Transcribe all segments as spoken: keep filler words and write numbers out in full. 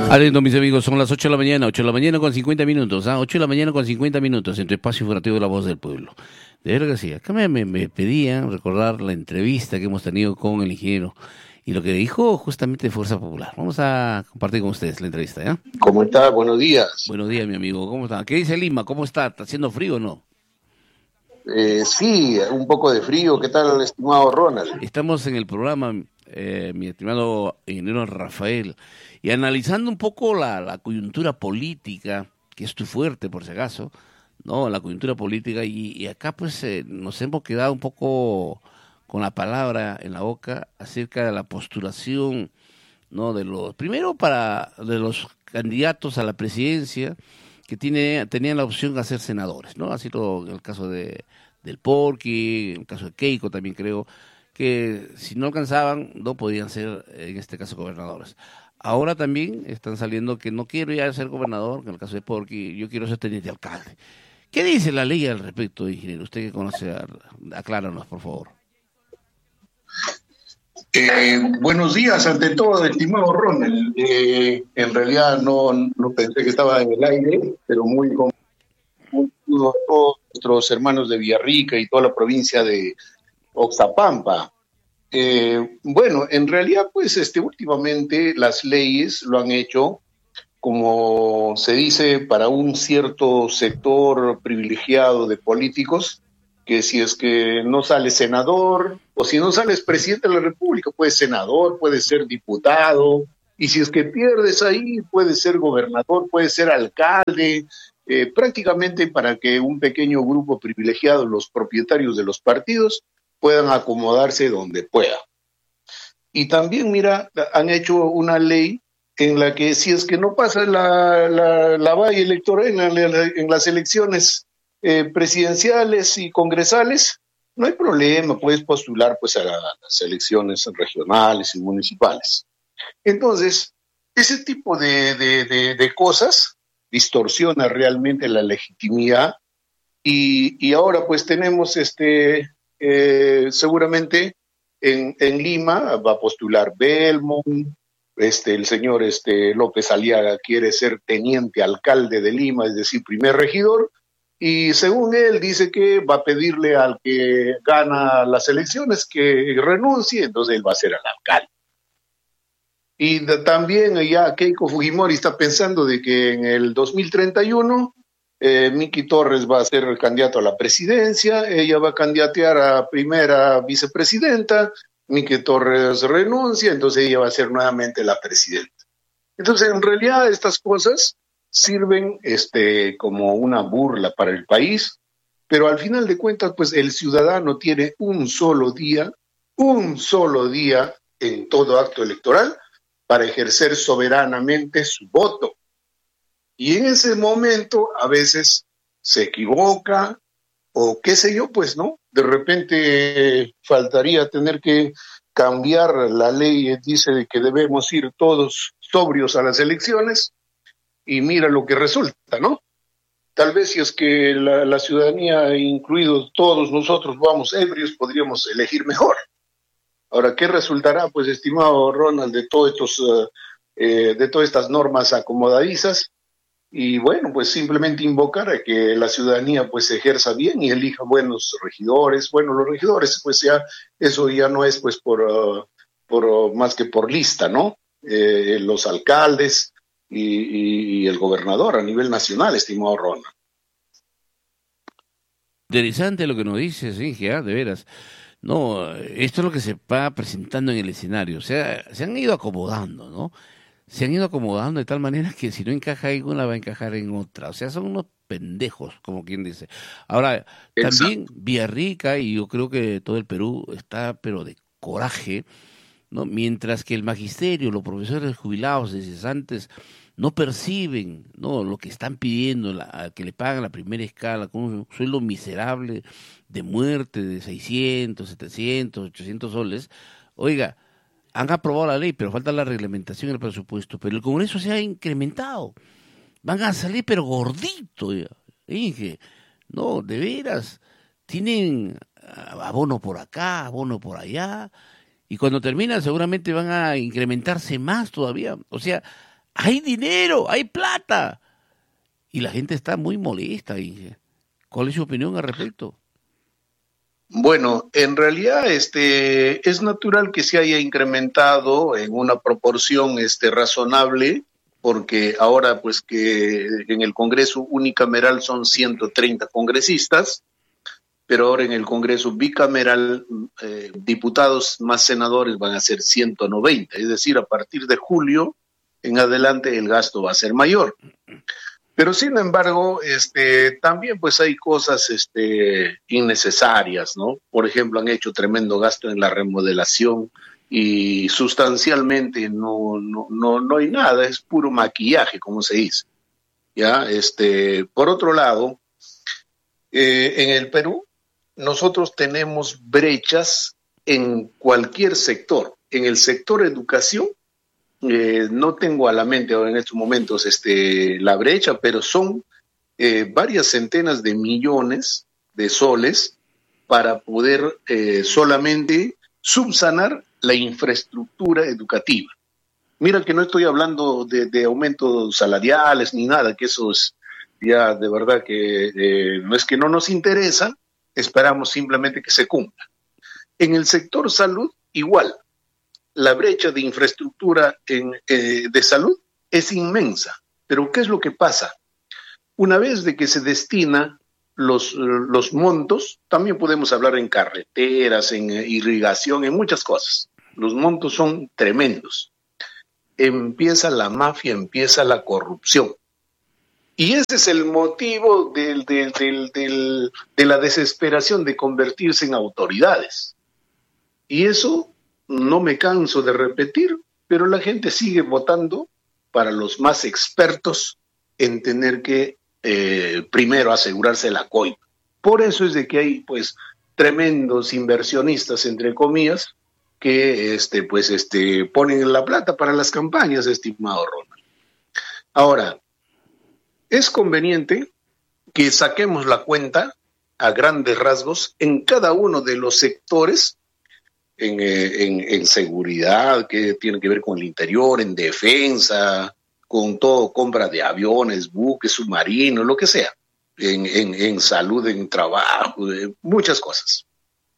Atento, mis amigos, son las ocho de la mañana, ocho de la mañana con cincuenta minutos, ¿ah? ocho de la mañana con cincuenta minutos, en tu espacio informativo de La Voz del Pueblo. De verdad que sí, acá me, me, me pedían recordar la entrevista que hemos tenido con el ingeniero y lo que dijo justamente de Fuerza Popular. Vamos a compartir con ustedes la entrevista, ¿ya? ¿Cómo está? Buenos días. Buenos días, mi amigo, ¿cómo está? ¿Qué dice Lima? ¿Cómo está? ¿Está haciendo frío o no? Eh, sí, un poco de frío. ¿Qué tal, estimado Ronald? Estamos en el programa, eh, mi estimado ingeniero Rafael, y analizando un poco la, la coyuntura política, que es tu fuerte, por si acaso, ¿no? La coyuntura política, y, y acá pues eh, nos hemos quedado un poco con la palabra en la boca acerca de la postulación, ¿no? De los, primero para, de los candidatos a la presidencia que tiene, tenían la opción de ser senadores, ¿no? Así todo en el caso de del Porqui, en el caso de Keiko también creo, que si no alcanzaban, no podían ser, en este caso, gobernadores. Ahora también están saliendo que no quiero ya ser gobernador, en el caso de Porqui, yo quiero ser teniente alcalde. ¿Qué dice la ley al respecto, ingeniero? Usted que conoce, acláranos, por favor. Eh, buenos días, ante todo, estimado Ronald. Eh, en realidad no, no pensé que estaba en el aire, pero muy con todos nuestros hermanos de Villarrica y toda la provincia de Oxapampa. Eh, bueno, en realidad, pues, este, últimamente las leyes lo han hecho, como se dice, para un cierto sector privilegiado de políticos, que si es que no sales senador, o si no sales presidente de la República, puedes senador, puedes ser diputado, y si es que pierdes ahí, puedes ser gobernador, puedes ser alcalde, eh, prácticamente para que un pequeño grupo privilegiado, los propietarios de los partidos, puedan acomodarse donde pueda. Y también, mira, han hecho una ley en la que si es que no pasa la, la, la valla electoral en, la, en las elecciones eh, presidenciales y congresales, no hay problema, puedes postular pues a, la, a las elecciones regionales y municipales. Entonces, ese tipo de, de, de, de cosas distorsiona realmente la legitimidad y, y ahora pues tenemos este eh, seguramente en, en Lima va a postular Belmont, este, el señor este, López Aliaga quiere ser teniente alcalde de Lima, es decir, primer regidor, y según él dice que va a pedirle al que gana las elecciones que renuncie, entonces él va a ser el alcalde. Y de, también ya Keiko Fujimori está pensando de que en el dos mil treinta y uno eh, Miki Torres va a ser el candidato a la presidencia, ella va a candidatear a primera vicepresidenta, Miki Torres renuncia, entonces ella va a ser nuevamente la presidenta. Entonces, en realidad, estas cosas sirven este, como una burla para el país, pero al final de cuentas, pues el ciudadano tiene un solo día, un solo día en todo acto electoral para ejercer soberanamente su voto. Y en ese momento a veces se equivoca o qué sé yo, pues, ¿no? De repente faltaría tener que cambiar la ley, dice de que debemos ir todos sobrios a las elecciones y mira lo que resulta, ¿no? Tal vez si es que la, la ciudadanía, incluidos todos nosotros, vamos ebrios, podríamos elegir mejor. Ahora, ¿qué resultará, pues, estimado Ronald, de todos estos, uh, eh, de todas estas normas acomodadizas? Y bueno, pues simplemente invocar a que la ciudadanía pues ejerza bien y elija buenos regidores. Bueno, los regidores, pues ya, eso ya no es pues por, uh, por uh, más que por lista, ¿no? Eh, los alcaldes y, y, y el gobernador a nivel nacional, estimado Ronald. Interesante lo que nos dices, Inge, ¿eh? De veras. No, esto es lo que se va presentando en el escenario. O sea, se han ido acomodando, ¿no? Se han ido acomodando de tal manera que si no encaja en una, va a encajar en otra. O sea, son unos pendejos, como quien dice. Ahora, Exacto. también Villarrica, y yo creo que todo el Perú está, pero de coraje, ¿no? Mientras que el magisterio, los profesores jubilados de cesantes, no perciben, ¿no? Lo que están pidiendo, la, que le pagan la primera escala con un sueldo miserable de muerte de seiscientos, setecientos, ochocientos soles. Oiga, han aprobado la ley, pero falta la reglamentación del presupuesto. Pero el Congreso se ha incrementado. Van a salir, pero gordito, ya. Inge. No, de veras. Tienen abono por acá, abono por allá. Y cuando terminan, seguramente van a incrementarse más todavía. O sea, hay dinero, hay plata. Y la gente está muy molesta. Inge. ¿Cuál es su opinión al respecto? Bueno, en realidad este, es natural que se haya incrementado en una proporción este, razonable, porque ahora pues que en el Congreso unicameral son ciento treinta congresistas, pero ahora en el Congreso bicameral eh, diputados más senadores van a ser ciento noventa, es decir, a partir de julio en adelante el gasto va a ser mayor. Pero sin embargo, este, también pues hay cosas este, innecesarias, ¿no? Por ejemplo, han hecho tremendo gasto en la remodelación y sustancialmente no, no, no, no hay nada, es puro maquillaje, como se dice. ¿Ya? Este, por otro lado, eh, en el Perú nosotros tenemos brechas en cualquier sector. En el sector educación, Eh, no tengo a la mente ahora en estos momentos este, la brecha, pero son eh, varias centenas de millones de soles para poder eh, solamente subsanar la infraestructura educativa. Mira que no estoy hablando de, de aumentos salariales ni nada, que eso es ya de verdad que eh, no es que no nos interesa, esperamos simplemente que se cumpla. En el sector salud, igual. La brecha de infraestructura en, eh, de salud es inmensa. Pero ¿qué es lo que pasa? Una vez de que se destina los, los montos, también podemos hablar en carreteras, en irrigación, en muchas cosas. Los montos son tremendos. Empieza la mafia, empieza la corrupción. Y ese es el motivo del, del, del, del, de la desesperación de convertirse en autoridades. Y eso no me canso de repetir, pero la gente sigue votando para los más expertos en tener que eh, primero asegurarse la coima. Por eso es de que hay pues tremendos inversionistas, entre comillas, que este, pues, este, ponen la plata para las campañas, estimado Ronald. Ahora, es conveniente que saquemos la cuenta a grandes rasgos en cada uno de los sectores. En, en, en seguridad, que tiene que ver con el interior, en defensa, con todo, compra de aviones, buques, submarinos, lo que sea, en, en, en salud, en trabajo, muchas cosas.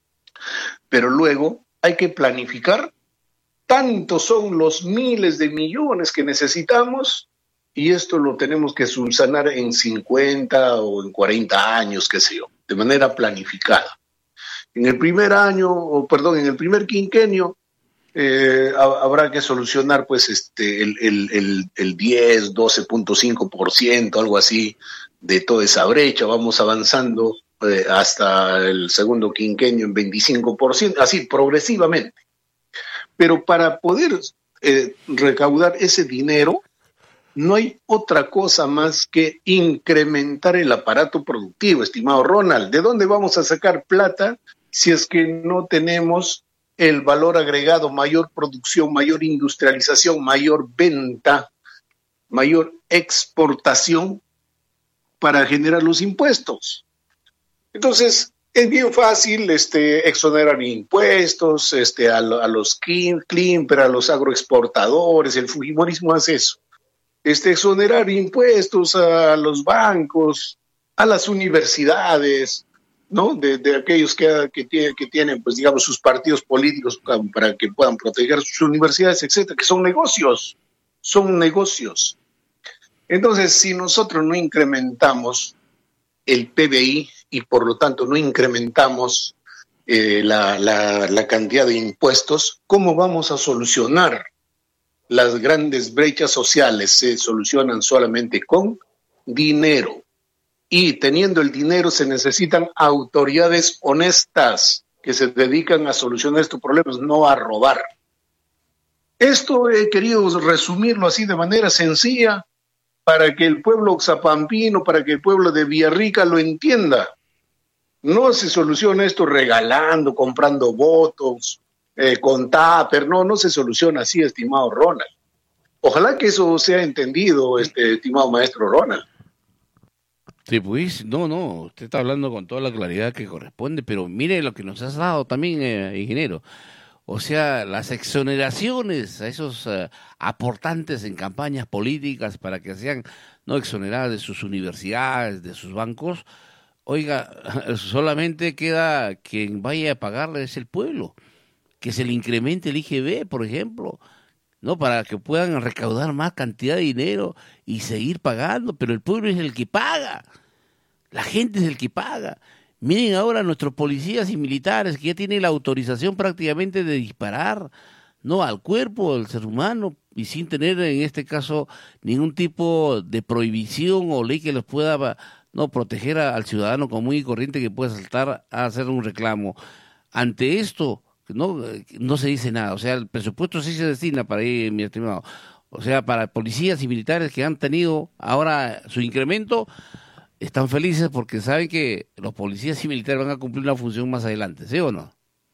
Pero luego hay que planificar, tantos son los miles de millones que necesitamos, y esto lo tenemos que subsanar en cincuenta o en cuarenta años, qué sé yo, de manera planificada. En el primer año, o perdón, en el primer quinquenio, eh, habrá que solucionar pues este el, el, el, el diez, doce punto cinco por ciento, algo así, de toda esa brecha. Vamos avanzando eh, hasta el segundo quinquenio en veinticinco por ciento, así progresivamente. Pero para poder eh, recaudar ese dinero, no hay otra cosa más que incrementar el aparato productivo, estimado Ronald. ¿De dónde vamos a sacar plata si es que no tenemos el valor agregado, mayor producción, mayor industrialización, mayor venta, mayor exportación para generar los impuestos? Entonces, es bien fácil este, exonerar impuestos este, a, a los Climper, a los agroexportadores. El fujimorismo hace eso. Este, exonerar impuestos a los bancos, a las universidades, ¿no? De, de aquellos que, que, tienen, que tienen, pues digamos, sus partidos políticos para que puedan proteger sus universidades, etcétera, que son negocios, son negocios. Entonces, si nosotros no incrementamos el P B I y por lo tanto no incrementamos eh, la, la, la cantidad de impuestos, ¿cómo vamos a solucionar las grandes brechas sociales? Se solucionan solamente con dinero. Y teniendo el dinero se necesitan autoridades honestas que se dedican a solucionar estos problemas, no a robar. Esto he querido resumirlo así de manera sencilla para que el pueblo oxapampino, para que el pueblo de Villarrica lo entienda. No se soluciona esto regalando, comprando votos, eh, con tupper, no, no se soluciona así, estimado Ronald. Ojalá que eso sea entendido, este, estimado maestro Ronald. Sí, pues, no, no, usted está hablando con toda la claridad que corresponde, pero mire lo que nos has dado también, eh, ingeniero. O sea, las exoneraciones a esos uh, aportantes en campañas políticas para que sean no exoneradas de sus universidades, de sus bancos, oiga, solamente queda quien vaya a pagarle es el pueblo, que se le incremente el I G B, por ejemplo, no, para que puedan recaudar más cantidad de dinero y seguir pagando, pero el pueblo es el que paga, la gente es el que paga. Miren ahora nuestros policías y militares que ya tienen la autorización prácticamente de disparar, no, al cuerpo del ser humano y sin tener en este caso ningún tipo de prohibición o ley que los pueda no proteger a, al ciudadano común y corriente que pueda saltar a hacer un reclamo. Ante esto no no se dice nada, o sea, el presupuesto sí se destina para ir, mi estimado, o sea, para policías y militares que han tenido ahora su incremento, están felices porque saben que los policías y militares van a cumplir una función más adelante, ¿sí o no?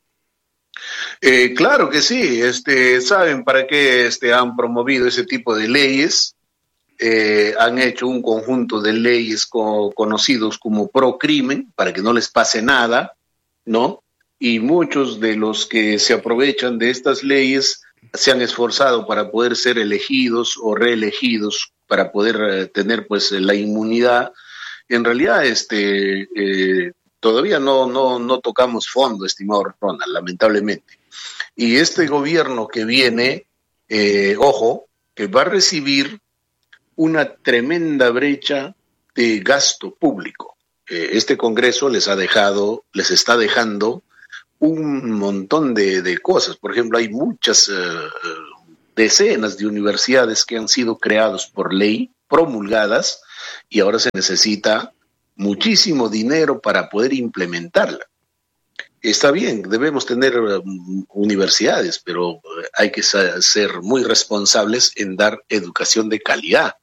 Eh, claro que sí, este, saben para qué este, han promovido ese tipo de leyes, eh, han hecho un conjunto de leyes co- conocidos como pro crimen, para que no les pase nada, ¿no? Y muchos de los que se aprovechan de estas leyes se han esforzado para poder ser elegidos o reelegidos, para poder eh, tener pues la inmunidad. En realidad, este, eh, todavía no, no, no tocamos fondo, estimado Ronald, lamentablemente. Y este gobierno que viene, eh, ojo, que va a recibir una tremenda brecha de gasto público. Eh, este Congreso les ha dejado, les está dejando un montón de, de cosas. Por ejemplo, hay muchas uh, decenas de universidades que han sido creadas por ley, promulgadas, y ahora se necesita muchísimo dinero para poder implementarla. Está bien, debemos tener um, universidades, pero hay que ser muy responsables en dar educación de calidad.